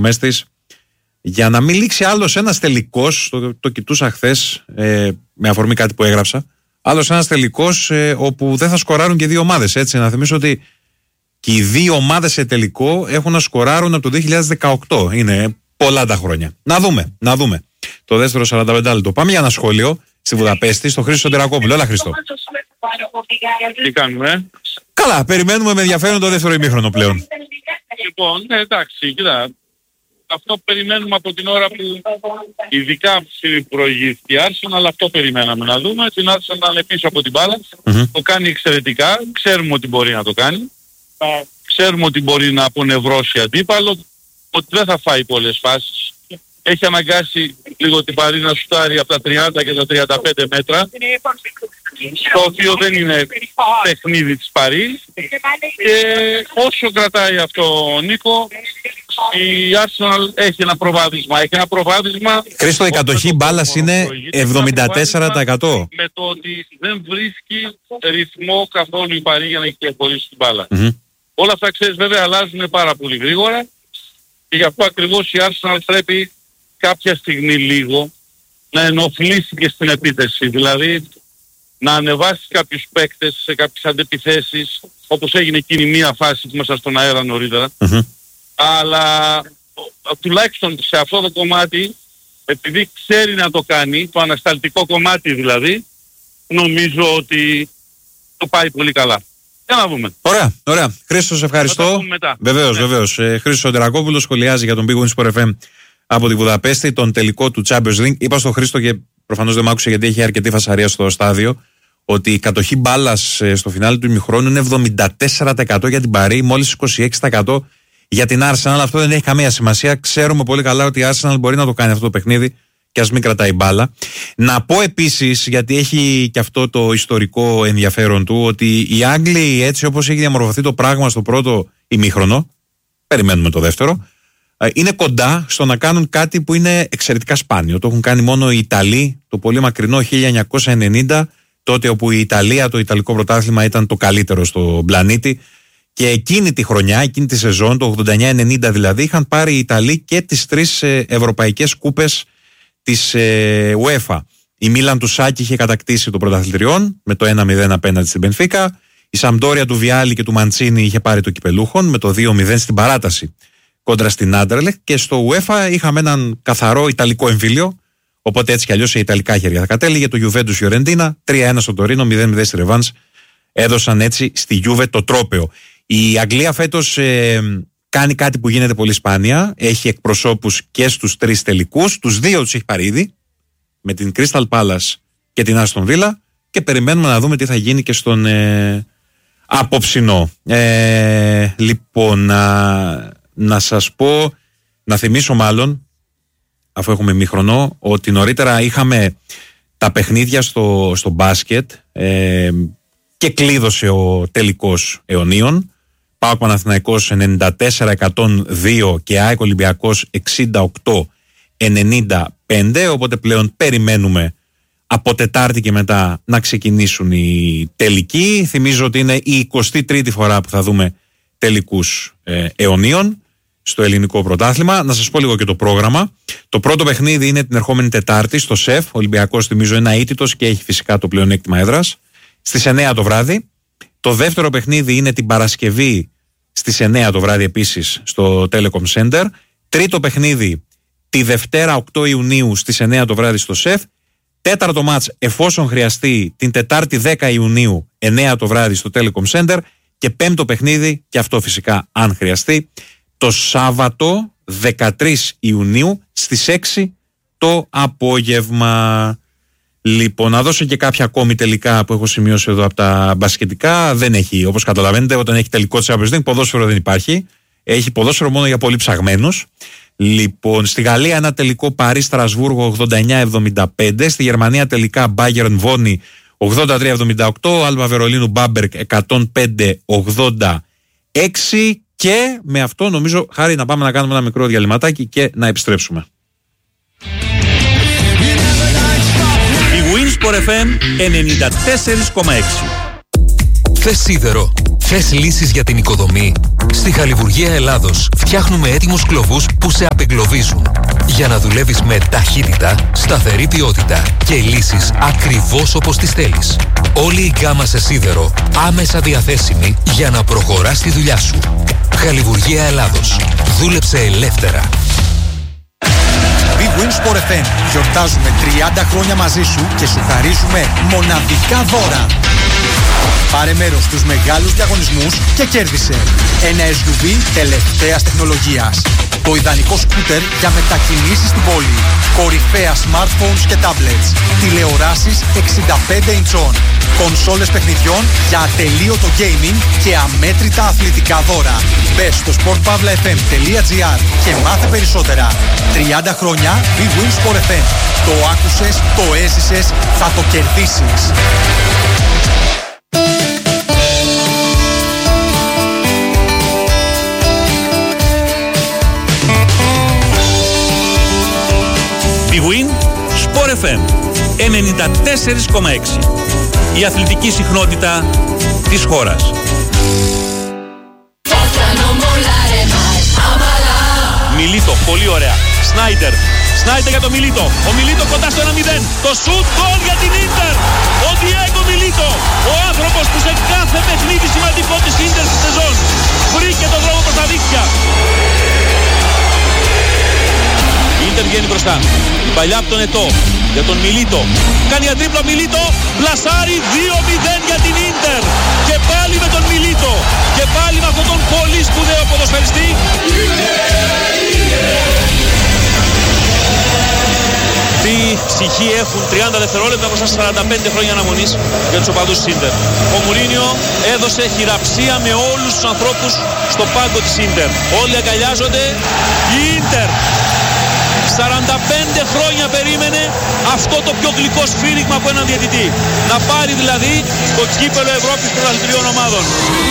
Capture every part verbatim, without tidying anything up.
στιγμές της, για να μην λήξει άλλος ένας τελικός, το, το κοιτούσα χθες ε, με αφορμή κάτι που έγραψα, άλλος ένας τελικός ε, όπου δεν θα σκοράρουν και δύο ομάδες. Έτσι, να θυμίσω ότι και οι δύο ομάδες σε τελικό έχουν να σκοράρουν από το δύο χιλιάδες δεκαοκτώ. Είναι πολλά τα χρόνια. Να δούμε, να δούμε. Το δεύτερο σαράντα πέντε λεπτό. Πάμε για ένα σχόλιο στη Βουδαπέστη, στο Χρήστο Σωτηρακόπουλο. Έλα, Χρήστο. Τι κάνουμε? Καλά, περιμένουμε με ενδιαφέρον το δεύτερο ημίχρονο πλέον. Λοιπόν, ναι, εντάξει, κοίτα. Αυτό περιμένουμε από την ώρα που ειδικά προηγήθηκε η Arsenal, αλλά αυτό περιμέναμε να δούμε. Την Arsenal είναι πίσω από την μπάλα, mm-hmm. το κάνει εξαιρετικά, ξέρουμε ότι μπορεί να το κάνει. Ξέρουμε ότι μπορεί να απονευρώσει αντίπαλο, ότι δεν θα φάει πολλές φάσεις. Έχει αναγκάσει λίγο την Παρί να σουτάρει από τα τριάντα και τα τριάντα πέντε μέτρα, το οποίο δεν είναι παιχνίδι της Παρί. Και όσο κρατάει αυτό ο Νίκο, η Arsenal έχει ένα προβάδισμα. Έχει ένα προβάδισμα... Χρήστο, η κατοχή μπάλας είναι εβδομήντα τέσσερα τοις εκατό. Με το ότι δεν βρίσκει ρυθμό καθόλου η Παρί για να κυκλοφορήσει την μπάλα. Mm-hmm. Όλα αυτά, ξέρεις, βέβαια αλλάζουν πάρα πολύ γρήγορα και γι' αυτό ακριβώς η Arsenal πρέπει κάποια στιγμή λίγο να ενοχλήσει και στην επίθεση. Δηλαδή να ανεβάσει κάποιους παίκτες σε κάποιες αντεπιθέσεις, όπως έγινε εκείνη μία φάση που μέσα στον αέρα νωρίτερα. Mm-hmm. Αλλά τουλάχιστον σε αυτό το κομμάτι, επειδή ξέρει να το κάνει, το ανασταλτικό κομμάτι δηλαδή, νομίζω ότι το πάει πολύ καλά. Για να δούμε. Ωραία, ωραία. Χρήστο, σε ευχαριστώ. Βεβαίως, ναι. βεβαίως. Ε, Χρήστος Σωτηρακόπουλος σχολιάζει για τον Big Win Sport εφ εμ από τη Βουδαπέστη, τον τελικό του Champions League. Είπα στον Χρήστο, και προφανώς δεν μ' άκουσε γιατί έχει αρκετή φασαρία στο στάδιο, ότι η κατοχή μπάλας ε, στο φινάλι του ημιχρόνου είναι εβδομήντα τέσσερα τοις εκατό για την Παρί, μόλις είκοσι έξι τοις εκατό για την Arsenal. Αυτό δεν έχει καμία σημασία. Ξέρουμε πολύ καλά ότι η Arsenal μπορεί να το κάνει αυτό το παιχνίδι και ας μην κρατάει μπάλα. Να πω επίσης, γιατί έχει και αυτό το ιστορικό ενδιαφέρον του, ότι οι Άγγλοι, έτσι όπως έχει διαμορφωθεί το πράγμα στο πρώτο ημίχρονο, περιμένουμε το δεύτερο, είναι κοντά στο να κάνουν κάτι που είναι εξαιρετικά σπάνιο. Το έχουν κάνει μόνο οι Ιταλοί το πολύ μακρινό χίλια εννιακόσια ενενήντα, τότε όπου η Ιταλία, το Ιταλικό πρωτάθλημα, ήταν το καλύτερο στον πλανήτη. Και εκείνη τη χρονιά, εκείνη τη σεζόν, το ογδόντα εννιά ενενήντα δηλαδή, είχαν πάρει οι Ιταλοί και τις τρεις ευρωπαϊκές κούπες της ε, UEFA. Η Μίλαν του Σάκη είχε κατακτήσει το πρωταθλητριόν με το ένα μηδέν απέναντι στην Μπενφίκα. Η Σαμπντόρια του Βιάλη και του Μαντσίνη είχε πάρει το κυπελούχον με το δύο μηδέν στην παράταση κόντρα στην Άντερλεχτ. Και στο UEFA είχαμε έναν καθαρό ιταλικό εμφύλιο. Οπότε έτσι κι αλλιώς σε ιταλικά χέρια θα κατέληγε. Το Juventus Φιωρεντίνα, τρία ένα στο Τωρίνο, μηδέν μηδέν στη Ρεβάνς. Έδωσαν έτσι στη Juve το τρόπαιο. Η Αγγλία φέτος ε, κάνει κάτι που γίνεται πολύ σπάνια. Έχει εκπροσώπους και στους τρεις τελικούς. Τους δύο τους έχει πάρει ήδη, με την Crystal Palace και την Aston Villa, και περιμένουμε να δούμε τι θα γίνει και στον ε, απόψινό. Ε, λοιπόν, να, να σας πω, να θυμίσω μάλλον, αφού έχουμε ημίχρονο, ότι νωρίτερα είχαμε τα παιχνίδια στο, στο μπάσκετ ε, και κλείδωσε ο τελικός αιωνίων. ΠΑΟΚ Παναθηναϊκός ενενήντα τέσσερα εκατόν δύο και ΑΕΚ Ολυμπιακός εξήντα οκτώ ενενήντα πέντε, οπότε πλέον περιμένουμε από Τετάρτη και μετά να ξεκινήσουν οι τελικοί. Θυμίζω ότι είναι η εικοστή τρίτη φορά που θα δούμε τελικούς ε, αιωνίων στο ελληνικό πρωτάθλημα. Να σας πω λίγο και το πρόγραμμα. Το πρώτο παιχνίδι είναι την ερχόμενη Τετάρτη στο ΣΕΦ. Ο Ολυμπιακός, θυμίζω, είναι αίτητος και έχει φυσικά το πλεονέκτημα έδρας, στις εννιά το βράδυ. Το δεύτερο παιχνίδι είναι την Παρασκευή στις εννιά το βράδυ επίσης στο Telecom Center. Τρίτο παιχνίδι τη Δευτέρα οκτώ Ιουνίου στις εννιά το βράδυ στο ΣΕΦ. Τέταρτο μάτς, εφόσον χρειαστεί, την Τετάρτη δέκα Ιουνίου εννιά το βράδυ στο Telecom Center. Και πέμπτο παιχνίδι, και αυτό φυσικά αν χρειαστεί, το Σάββατο δεκατρείς Ιουνίου στις έξι το απόγευμα. Λοιπόν, να δώσω και κάποια ακόμη τελικά που έχω σημειώσει εδώ από τα μπασκετικά. Δεν έχει, όπως καταλαβαίνετε, όταν έχει τελικό της Champions League, ποδόσφαιρο δεν υπάρχει. Έχει ποδόσφαιρο μόνο για πολύ ψαγμένους. Λοιπόν, στη Γαλλία ένα τελικό Παρί Στρασβούργο ογδόντα εννιά εβδομήντα πέντε. Στη Γερμανία τελικά Bayern Βόνι ογδόντα τρία εβδομήντα οκτώ. Άλμπα Βερολίνου Μπάμπερκ εκατόν πέντε ογδόντα έξι. Και με αυτό νομίζω, Χάρη, να πάμε να κάνουμε ένα μικρό διαλυματάκι και να επιστρέψουμε. Η Win Sport εφ εμ ενενήντα τέσσερα κόμμα έξι. Θες σίδερο? Θες λύσεις για την οικοδομή? Στη Χαλιβουργία Ελλάδος φτιάχνουμε έτοιμους κλωβούς που σε απεγκλωβίζουν για να δουλεύεις με ταχύτητα, σταθερή ποιότητα και λύσεις ακριβώς όπως τις θέλεις. Όλη η γκάμα σε σίδερο άμεσα διαθέσιμη για να προχωράς τη δουλειά σου. Χαλιβουργία Ελλάδος. Δούλεψε ελεύθερα. Big Win Sport εφ εμ. Γιορτάζουμε τριάντα χρόνια μαζί σου και σου χαρίζουμε μοναδικά δώρα. Πάρε μέρος στους μεγάλους διαγωνισμούς και κέρδισε ένα ες γιου βι τελευταίας τεχνολογίας. Το ιδανικό σκούτερ για μετακινήσεις στην πόλη. Κορυφαία smartphones και tablets. Τηλεοράσεις εξήντα πέντε ιντσών. Κονσόλες παιχνιδιών για ατελείωτο gaming και αμέτρητα αθλητικά δώρα. Μπες στο σπορτ παύλα εφ εμ τελεία τζι άρ και μάθε περισσότερα. τριάντα χρόνια Big Win Sport εφ εμ. Το άκουσες, το έζησες, θα το κερδίσεις. Big Win Sport εφ εμ ενενήντα τέσσερα κόμμα έξι. Η αθλητική συχνότητα της χώρας. Μιλίτο, πολύ ωραία. Σνάιντερ. Σνάιντερ για το Μιλίτο. Ο Μιλίτο κοντά στο ένα μηδέν. Το σουτ γκολ για την Ίντερ. Ο Διέγκο Μιλίτο. Ο άνθρωπος που σε κάθε παιχνίδι σημαντικό της Ίντερ στη σεζόν βρήκε τον δρόμο προς τα δίκτυα. Η Ίντερ βγαίνει μπροστά. Η παλιά από τον Ετώ. Για τον Μιλίτο. Κάνει αντρίπλα ο Μιλίτο. Πλασάρει δύο μηδέν για την Ίντερ. Και πάλι με τον Μιλίτο. Και πάλι με αυτόν τον πολύ σπουδαίο ποδοσφαιριστή. Τι ψυχή έχουν τριάντα δευτερόλεπτα μπροστά στα σαράντα πέντε χρόνια αναμονής για τους οπαδούς της Ίντερ. Ο Μουρίνιο έδωσε χειραψία με όλους τους ανθρώπους στο πάγκο της Ίντερ. Όλοι αγκαλιάζονται. Η Ίντερ σαράντα πέντε χρόνια περίμενε αυτό το πιο γλυκό σφύριγμα από έναν διαιτητή. Να πάρει δηλαδή το κύπελλο Ευρώπης πρωταθλητριών ομάδων.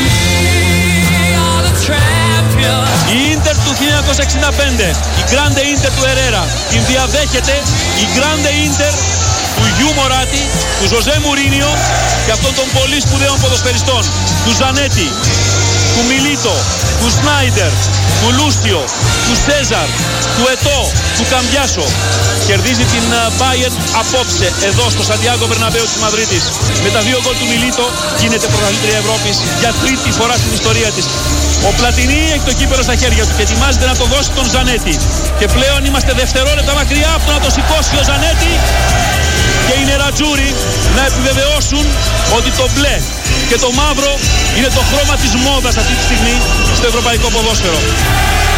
Η Ίντερ του χίλια εννιακόσια εξήντα πέντε, η Grande Ίντερ του Ερέρα, την διαδέχεται η Grande Ίντερ του Γιου Μωράτη, του Ζωζέ Μουρίνιο και αυτών των πολύ σπουδαίων ποδοσφαιριστών, του Ζανέτη, του Μιλίτο, του Σνάιντερ, του Λούστιο, του Σέζαρ, του Ετώ, του Καμπιάσο. Κερδίζει την Bayern απόψε εδώ στο Σαντιάγκο Μπερναμπέου της Μαδρίτης. Με τα δύο γκολ του Μιλίτο γίνεται πρωταθλήτρια Ευρώπης για τρίτη φορά στην ιστορία της. Ο Πλατινί έχει το κύπελλο στα χέρια του και ετοιμάζεται να το δώσει τον Ζανέτη. Και πλέον είμαστε δευτερόλεπτα μακριά από το να το σηκώσει ο Ζανέτη και οι νερατζούροι να επιβεβαιώσουν ότι το μπλε και το μαύρο είναι το χρώμα της μόδας αυτή τη στιγμή στο ευρωπαϊκό ποδόσφαιρο.